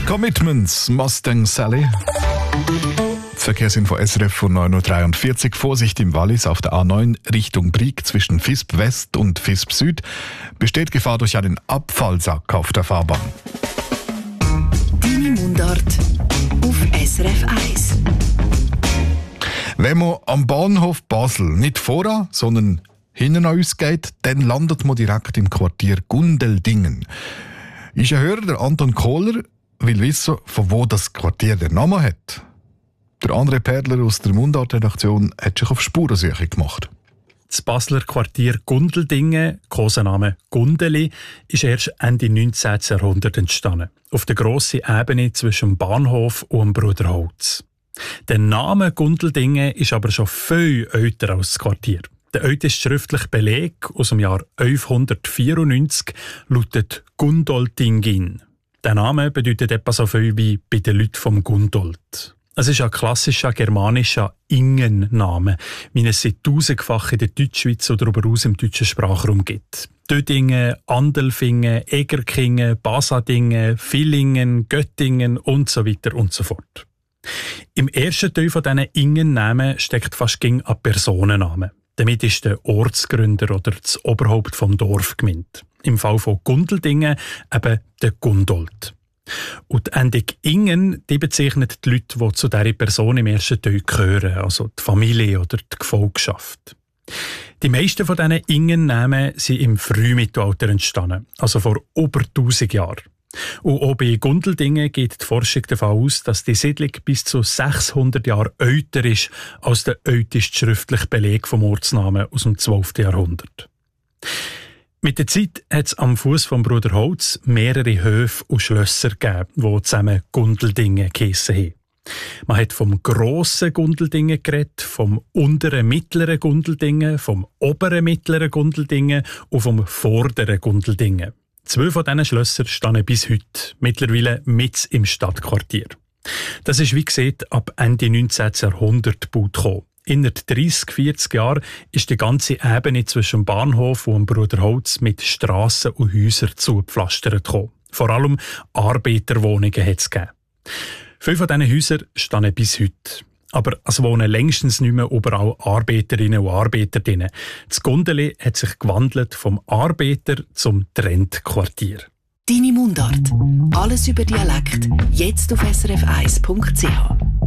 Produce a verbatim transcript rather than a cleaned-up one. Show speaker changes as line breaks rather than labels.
Commitments, Mustang Sally. Verkehrsinfo S R F von neun Uhr dreiundvierzig. Vorsicht im Wallis auf der A neun Richtung Brieg zwischen Visp West und Visp Süd. Besteht Gefahr durch einen Abfallsack auf der Fahrbahn.
Deine Mundart auf S R F eins.
Wenn man am Bahnhof Basel nicht voran, sondern hinten an uns geht, dann landet man direkt im Quartier Gundeldingen. Ist ein Hörer, der Anton Kohler, will wissen, von wo das Quartier den Namen hat. Der André Perler aus der Mundart-Redaktion hat sich auf Spurensuche gemacht.
Das Basler Quartier Gundeldingen, Kosename Gundeli, ist erst Ende neunzehnten Jahrhundert entstanden. Auf der grossen Ebene zwischen dem Bahnhof und dem Bruderholz. Der Name Gundeldingen ist aber schon viel älter als das Quartier. Der älteste schriftliche Beleg aus dem Jahr elfhundertvierundneunzig lautet Gundoldingin. Der Name bedeutet etwa so viel wie bei den Leuten vom Gundold. Es ist ein klassischer germanischer Ingen-Name, wie es seit tausendfach in der Deutschschweiz oder darüber hinaus im deutschen Sprachraum gibt. Dödingen, Andelfingen, Egerkingen, Basadingen, Villingen, Göttingen und so weiter und so fort. Im ersten Teil von diesen Ingen-Namen steckt fast ein Personennamen. Damit ist der Ortsgründer oder das Oberhaupt vom Dorf gemeint. Im Fall von Gundeldingen eben der Gundold. Und die Endung Ingen die bezeichnet die Leute, die zu dieser Person im ersten Teil gehören, also die Familie oder die Gefolgschaft. Die meisten von diesen Ingen-Namen sind im Frühmittelalter entstanden, also vor über tausend Jahren. Und auch bei Gundeldingen geht die Forschung davon aus, dass die Siedlung bis zu sechshundert Jahre älter ist als der älteste schriftliche Beleg vom Ortsnamen aus dem zwölften Jahrhundert. Mit der Zeit hat es am Fuß vom Bruderholz mehrere Höfe und Schlösser gegeben, die zusammen Gundeldingen geheissen haben. Man hat vom grossen Gundeldingen geredet, vom unteren mittleren Gundeldingen, vom oberen mittleren Gundeldingen und vom vorderen Gundeldingen. Zwei von diesen Schlössern stehen bis heute, mittlerweile mitten im Stadtquartier. Das ist, wie gesagt, ab Ende neunzehnten Jahrhundert gebaut gekommen. Innerhalb dreissig, vierzig Jahren ist die ganze Ebene zwischen dem Bahnhof und dem Bruderholz mit Strassen und Häusern zugepflastert gekommen. Vor allem Arbeiterwohnungen hat es gegeben. Viele von diesen Häusern stehen bis heute. Aber es wohnen längstens nicht mehr überall Arbeiterinnen und Arbeiter drin. Das Gundeli hat sich gewandelt vom Arbeiter- zum Trendquartier.
Deine Mundart. Alles über Dialekt. Jetzt auf S R F eins Punkt C H.